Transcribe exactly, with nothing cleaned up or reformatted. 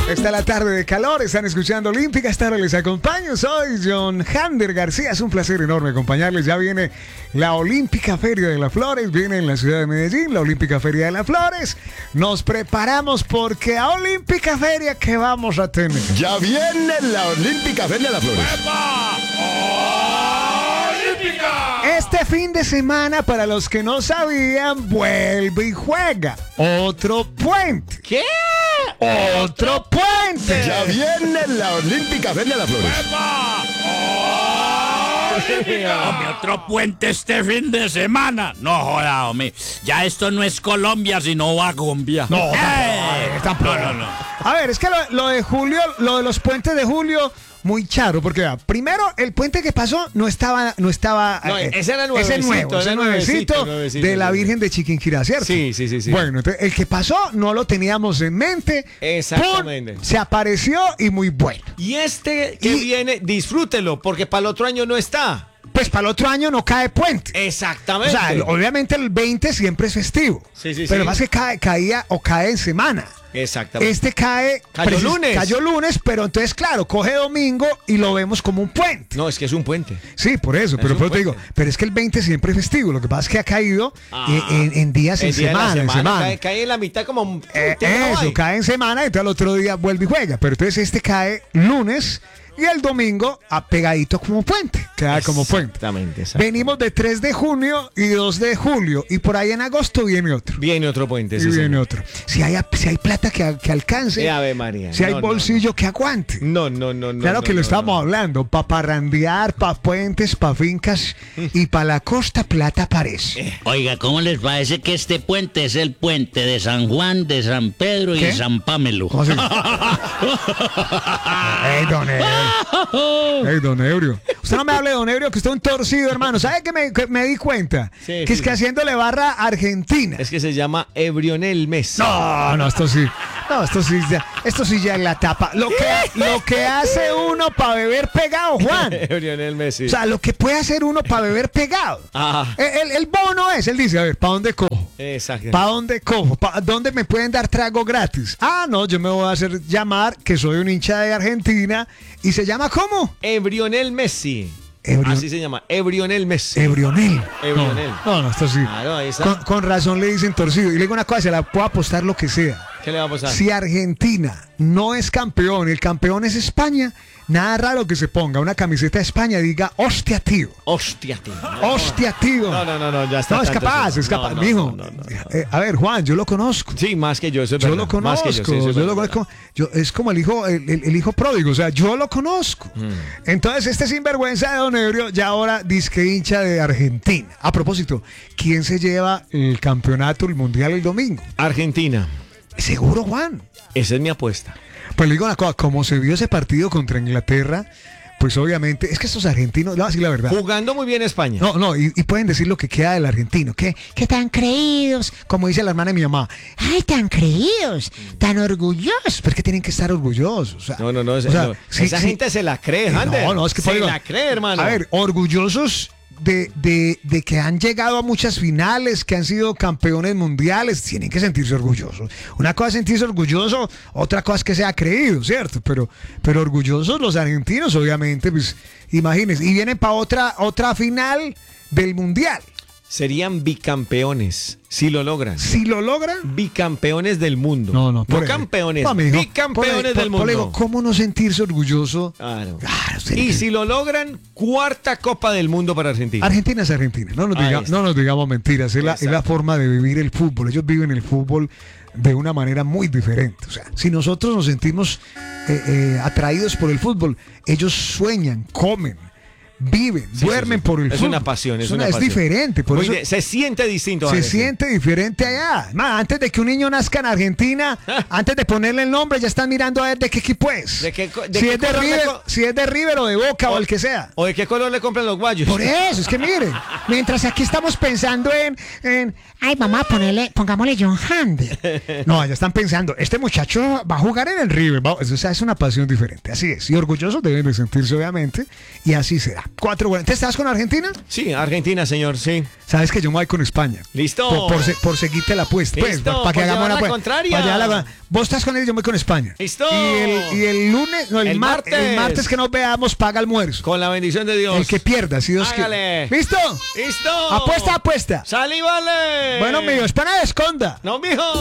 Está la tarde de calor, están escuchando Olímpica, esta hora les acompaño, soy John Hander García, es un placer enorme acompañarles, ya viene la Olímpica Feria de las Flores, viene en la ciudad de Medellín, la Olímpica Feria de las Flores, nos preparamos porque a Olímpica Feria que vamos a tener. Ya viene la Olímpica Feria de las Flores. ¡Epa! ¡Olímpica! Este fin de semana, para los que no sabían, vuelve y juega otro puente. ¿Qué? ¡Otro puente! Ya viene la Olímpica Feria de las Flores. ¡Epa! ¡Olímpica! Hombre, otro puente este fin de semana. No joda, hombre. Ya esto no es Colombia, sino Bagombia. No, ¡Eh! tampoco. No, no, no. A ver, es que lo, lo de julio, lo de los puentes de julio, muy charo, porque vea, primero el puente que pasó no estaba, no estaba. No, eh, ese era nuevecito, ese nuevo, ese era nuevecito, nuevecito, nuevecito, de la nuevecito. Virgen de Chiquinquirá, ¿cierto? Sí, sí, sí, sí. Bueno, entonces el que pasó no lo teníamos en mente. Exactamente. ¡Pum! Se apareció y muy bueno. Y este que Y- viene, disfrútelo, porque para el otro año no está. Pues para el otro año no cae puente. O Exactamente. sea, obviamente el veinte siempre es festivo. Sí, sí, pero sí. más que cae, caía o cae en semana. Exactamente. Este cae. Cayó precis- lunes. Cayó lunes, pero entonces, claro, coge domingo y lo vemos como un puente. No, es que es un puente. Sí, por eso, pero, un pero te digo, puente. pero es que el veinte siempre es festivo. Lo que pasa es que ha caído Ah, eh, en, en días, en El día de la semana, en semana. Cae, cae en la mitad como un- Eh, tiene eso, Hawaii. cae en semana, entonces al otro día vuelve y juega. Pero entonces este cae lunes y el domingo a pegadito como puente. Queda como puente. Exactamente, exacto. Venimos de tres de junio y dos de julio. Y por ahí en agosto viene otro. Viene otro puente. Y sí, viene señor. otro. Si hay, si hay plata que, que alcance. Eh, Ave María. Si hay No, no, bolsillo que aguante. No, no, no, no. Claro no, que lo no, estamos no. hablando, para parrandear, para puentes, para fincas y para la costa plata parece. Oiga, ¿cómo les parece que este puente es el puente de San Juan, de San Pedro y ¿Qué? de San Pamelo? ¿Cómo así? Ey, don Ebrio. Ey, don Ebrio. Usted no me hable de don Ebrio, que usted es un torcido, hermano. ¿Sabe que me, que me di cuenta? Sí, que es sí, que sí. haciéndole barra a Argentina. Es que se llama Ebrionel Messi. No, no, esto sí. No, esto sí ya, esto sí ya es la tapa. Lo que, lo que hace uno para beber pegado, Juan. Ebrionel Messi. O sea, lo que puede hacer uno para beber pegado. Ah. El, el, el bono es, él dice, a ver, ¿para dónde cojo? Exacto. ¿Para dónde cojo? ¿Para dónde me pueden dar trago gratis? Ah, no, yo me voy a hacer llamar que soy un hincha de Argentina. ¿Y se llama cómo? Ebrionel Messi. Ebrio- Así se llama, Ebrionel Messi. Ebrionel. Ebrionel. No, no, no, esto sí. Claro, ahí está. Con, con razón le dicen torcido. Y le digo una cosa, se la puedo apostar lo que sea. ¿Qué le va a pasar? Si Argentina no es campeón, el campeón es España, nada raro que se ponga una camiseta de España y diga, hostia, tío. Hostia, tío. Hostia, tío. No, no, no, no, ya está. No, es tanto capaz, eso. es capaz. No, no, Mijo, no, no, no. eh, a ver, Juan, yo lo conozco. Sí, más que yo, eso es Yo verdad. lo Más conozco, que yo, sí, eso es yo lo verdad. conozco. Yo, es como el hijo, el, el- el hijo pródigo, o sea, yo lo conozco. Mm. Entonces, este sinvergüenza de Don Ebrio ya ahora disque hincha de Argentina. A propósito, ¿quién se lleva el campeonato, el mundial el domingo? Argentina. Seguro, Juan. Esa es mi apuesta. Pues le digo una cosa, como se vio ese partido contra Inglaterra, pues obviamente, es que estos argentinos, le voy a decir la verdad. Jugando muy bien España. No, no, y, y pueden decir lo que queda del argentino, que, que tan creídos, como dice la hermana de mi mamá, ay, tan creídos, tan orgullosos, pero es que tienen que estar orgullosos. O sea, No, no, no. o sea, no. sí, Esa sí. gente se la cree, Ander. No, no, es que por se ahí va. la cree, hermano. A ver, orgullosos de, de, de que han llegado a muchas finales, que han sido campeones mundiales, tienen que sentirse orgullosos. Una cosa es sentirse orgulloso, otra cosa es que sea creído, ¿cierto? Pero, pero orgullosos los argentinos, obviamente, pues imagínense. Y vienen para otra, otra final del mundial. Serían bicampeones, si lo logran. Si lo logran. Bicampeones del mundo. No, no, por ahí. campeones. No, mijo, por ahí, bicampeones por- del por ahí digo, mundo. ¿cómo no sentirse orgulloso? Claro. Claro, sí, Y sí. si lo logran, cuarta Copa del Mundo para Argentina. Argentina es Argentina, no nos, Ahí diga- está. no nos digamos mentiras, es la, es la Exacto. forma de vivir el fútbol. Ellos viven el fútbol de una manera muy diferente. O sea, si nosotros nos sentimos eh, eh, atraídos por el fútbol, ellos sueñan, comen, viven, Sí, duermen sí, sí. por el Es fútbol. una pasión, es una- una es pasión. diferente, por Muy eso de- se siente distinto. se Alex. siente diferente allá. Ma, antes de que un niño nazca en Argentina, antes de ponerle el nombre, ya están mirando a ver de qué equipo es. ¿De qué co- de si, qué es de color le River, co- si es de River o de Boca o, O- el que sea. ¿O de qué color le compran los guayos? Por eso, es que miren, mientras aquí estamos pensando en, en ay, mamá, ponele, pongámosle John Hander. No, ya están pensando, este muchacho va a jugar en el River. va- o sea, es una pasión diferente, así es. Y orgullosos deben de sentirse, obviamente, y así será. Cuatro buenas. ¿Te estás con Argentina? Sí, Argentina, señor, sí. Sabes que yo me voy con España. Listo. Por, por, se- por seguirte la apuesta. Pues, Listo, para que por hagamos llevar una la pues, contraria. para llevar la- Vos estás con él y yo me voy con España. Listo. Y el, y el lunes, no, el, El mar- martes. el martes que nos veamos, paga almuerzo. Con la bendición de Dios. El que pierda, si Dios Hágale. quiere. ¿Listo? Listo. Apuesta, apuesta. Salí, vale. Bueno, mío, espera, esconda. No, mijo.